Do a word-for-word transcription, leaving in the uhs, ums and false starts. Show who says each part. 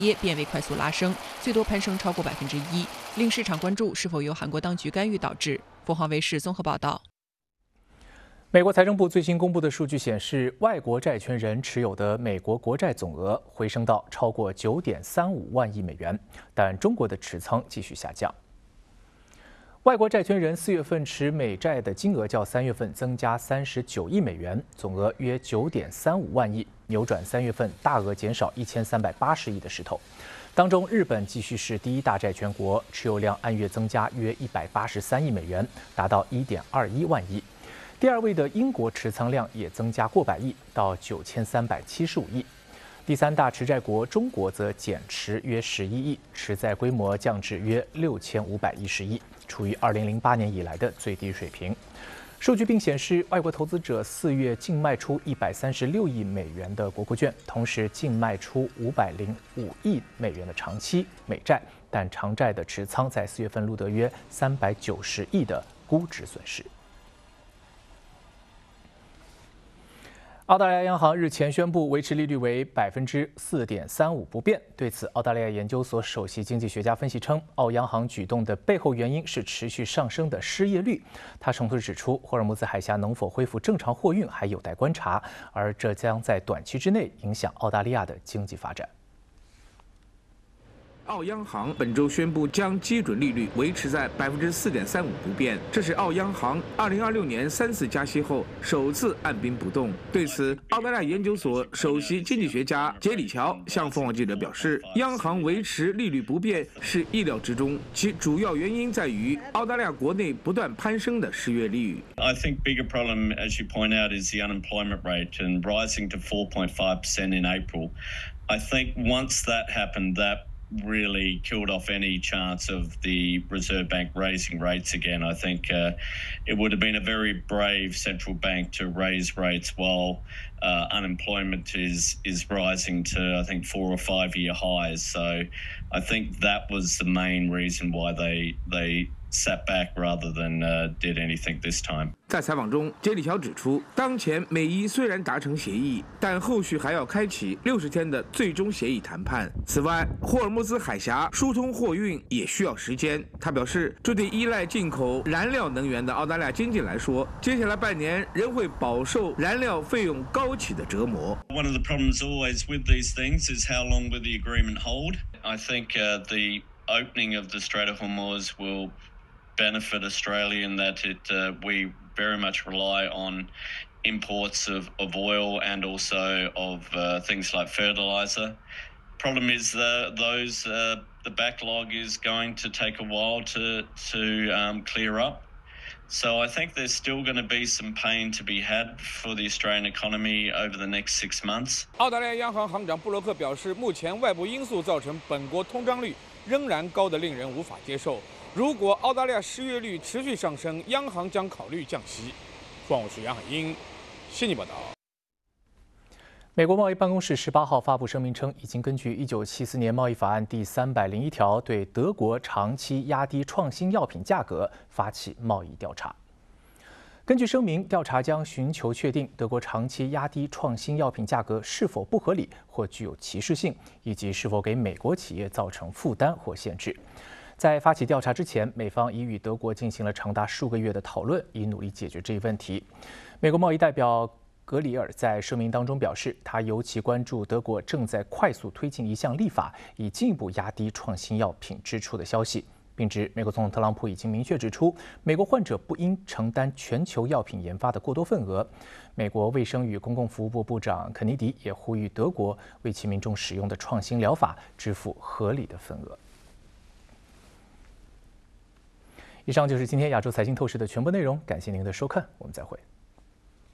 Speaker 1: 跌变为快速拉升，最多攀升超过百分之一，令市场关注是否由韩国当局干预导致。凤凰卫视综合报道。
Speaker 2: 美国财政部最新公布的数据显示，外国债权人持有的美国国债总额回升到超过九点三五万亿美元，但中国的持仓继续下降。外国债权人四月份持美债的金额较三月份增加三十九亿美元，总额约九点三五万亿，扭转三月份大额减少一千三百八十亿的势头。当中，日本继续是第一大债权国，持有量按月增加约一百八十三亿美元，达到一点二一万亿。第二位的英国持仓量也增加过百亿，到九千三百七十五亿。第三大持债国中国则减持约十一亿，持债规模降至约六千五百一十亿，处于二零零八年以来的最低水平。数据并显示，外国投资者四月净卖出一百三十六亿美元的国库券，同时净卖出五百零五亿美元的长期美债，但长债的持仓在四月份录得约三百九十亿的估值损失。澳大利亚央行日前宣布维持利率为百分之四点三五不变。对此，澳大利亚研究所首席经济学家分析称，澳央行举动的背后原因是持续上升的失业率。他同时指出，霍尔木兹海峡能否恢复正常货运还有待观察，而这将在短期之内影响澳大利亚的经济发展。
Speaker 3: 澳央行本周宣布将基准利率维持在百分之四点三五不变，这是澳央行二零二六年三次加息后首次按兵不动。对此，澳大利亚研究所首席经济学家杰里乔向凤凰记者表示，央行维持利率不变是意料之中，其主要原因在于澳大利亚国内不断攀升的失业率。
Speaker 4: I think bigger problem, as you point out, is the unemployment rate and rising to four point five percent in April. I think once that happened, that really killed off any chance of the Reserve Bank raising rates again. I think uh, it would have been a very brave central bank to raise rates while uh, unemployment is is rising to, I think, four or five year highs. So I think that was the main reason why they they sat back rather than uh, did anything this time.
Speaker 3: 在采访中，杰里乔指出，当前美伊虽然达成协议，但后续还要开启六十天的最终协议谈判。此外，霍尔木兹海峡疏通货运也需要时间。他表示，这对依赖进口燃料能源的澳大利亚经济来说，接下来半年仍会饱受燃料费用高企的折磨。
Speaker 4: One of the problems always with these things is how long will the agreement hold. I think uh, the opening of the Strait of Hormuz will benefit Australia in that it uh, we very much rely on imports of, of oil and also of uh, things like fertilizer. Problem is the, those uh, the backlog is going to take a while to to um, clear up. So I think there's still going to be some pain to be had for the Australian economy over the next six months.
Speaker 5: 澳大利亚央行行长布洛克表示，目前外部因素造成本国通胀率仍然高得令人无法接受。如果澳大利亚失业率持续上升，央行将考虑降息。凤凰卫视杨海英悉尼报道。
Speaker 2: 美国贸易办公室十八号发布声明称，已经根据一九七四年贸易法案第三百零一条对德国长期压低创新药品价格发起贸易调查。根据声明，调查将寻求确定德国长期压低创新药品价格是否不合理或具有歧视性，以及是否给美国企业造成负担或限制。在发起调查之前，美方已与德国进行了长达数个月的讨论，以努力解决这一问题。美国贸易代表格里尔在声明当中表示，他尤其关注德国正在快速推进一项立法，以进一步压低创新药品支出的消息，并指美国总统特朗普已经明确指出，美国患者不应承担全球药品研发的过多份额。美国卫生与公共服务部部长肯尼迪也呼吁德国为其民众使用的创新疗法支付合理的份额。以上就是今天亚洲财经透视的全部内容，感谢您的收看，我们再会。